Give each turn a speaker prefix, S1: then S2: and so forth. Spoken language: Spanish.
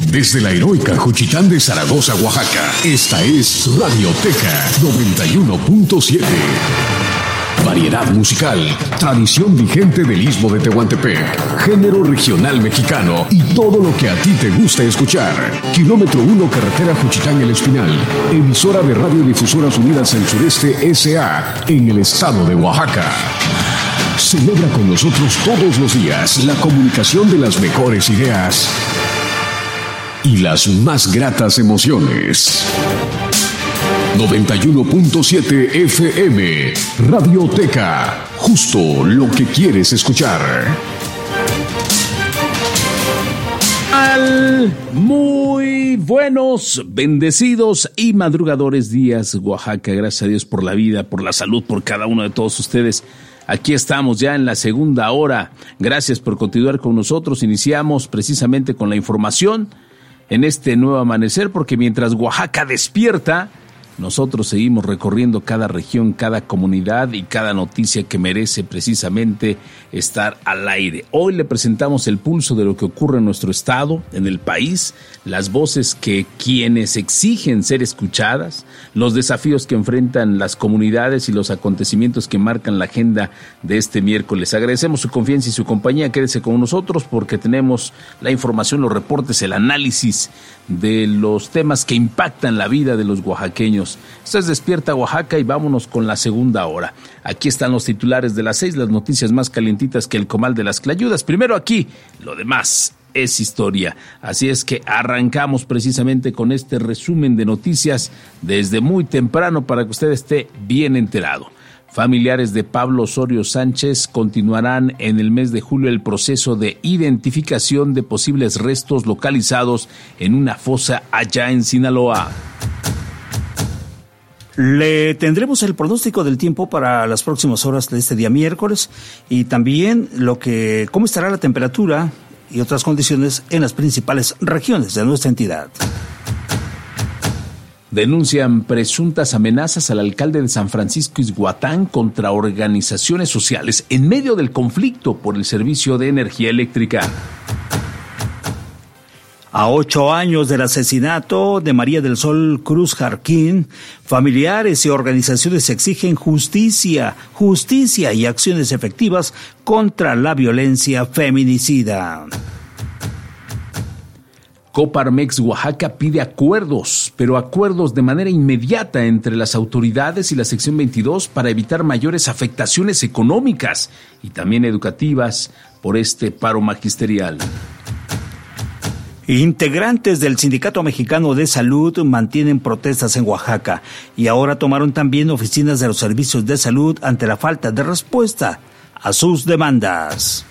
S1: Desde la heroica Juchitán de Zaragoza, Oaxaca, esta es Radioteca 91.7. Variedad musical, tradición vigente del Istmo de Tehuantepec, género regional mexicano y todo lo que a ti te gusta escuchar. Kilómetro 1, carretera Juchitán El Espinal, emisora de Radiodifusoras Unidas del Sureste S.A. en el estado de Oaxaca. Celebra con nosotros todos los días la comunicación de las mejores ideas y las más gratas emociones. 91.7 FM, Radioteca, justo lo que quieres escuchar.
S2: Muy buenos, bendecidos y madrugadores días, Oaxaca. Gracias a Dios por la vida, por la salud, por cada uno de todos ustedes. Aquí estamos ya en la segunda hora. Gracias por continuar con nosotros. Iniciamos precisamente con la información en este nuevo amanecer, porque mientras Oaxaca despierta, nosotros seguimos recorriendo cada región, cada comunidad y cada noticia que merece precisamente estar al aire. Hoy le presentamos el pulso de lo que ocurre en nuestro estado, en el país, las voces que quienes exigen ser escuchadas, los desafíos que enfrentan las comunidades y los acontecimientos que marcan la agenda de este miércoles. Agradecemos su confianza y su compañía. Quédese con nosotros porque tenemos la información, los reportes, el análisis de los temas que impactan la vida de los oaxaqueños. Esto es Despierta Oaxaca y vámonos con la segunda hora. Aquí están los titulares de las 6, las noticias más calientitas que el comal de las clayudas. Primero aquí, lo demás es historia. Así es que arrancamos precisamente con este resumen de noticias desde muy temprano para que usted esté bien enterado. Familiares de Pablo Osorio Sánchez continuarán en el mes de julio el proceso de identificación de posibles restos localizados en una fosa allá en Sinaloa.
S3: Le tendremos el pronóstico del tiempo para las próximas horas de este día miércoles y también cómo estará la temperatura y otras condiciones en las principales regiones de nuestra entidad.
S2: Denuncian presuntas amenazas al alcalde de San Francisco Ixhuatán contra organizaciones sociales en medio del conflicto por el servicio de energía eléctrica.
S3: A 8 años del asesinato de María del Sol Cruz Jarquín, familiares y organizaciones exigen justicia y acciones efectivas contra la violencia feminicida.
S2: Coparmex Oaxaca pide acuerdos, pero acuerdos de manera inmediata entre las autoridades y la sección 22 para evitar mayores afectaciones económicas y también educativas por este paro magisterial.
S3: Integrantes del Sindicato Mexicano de Salud mantienen protestas en Oaxaca y ahora tomaron también oficinas de los servicios de salud ante la falta de respuesta a sus demandas.